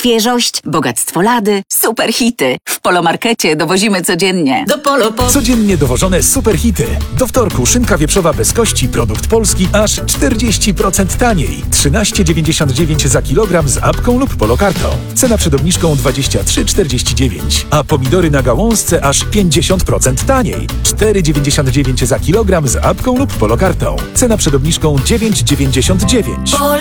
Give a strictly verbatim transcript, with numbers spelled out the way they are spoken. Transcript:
Świeżość, bogactwo lady, super hity. W Polomarkecie dowozimy codziennie. Do Polo po... Codziennie dowożone superhity. Do wtorku szynka wieprzowa bez kości, produkt polski, aż czterdzieści procent taniej. trzynaście dziewięćdziesiąt dziewięć za kilogram z apką lub polokartą. Cena przed obniżką dwadzieścia trzy czterdzieści dziewięć. A pomidory na gałązce aż pięćdziesiąt procent taniej. cztery dziewięćdziesiąt dziewięć za kilogram z apką lub polokartą. Cena przed obniżką dziewięć dziewięćdziesiąt dziewięć.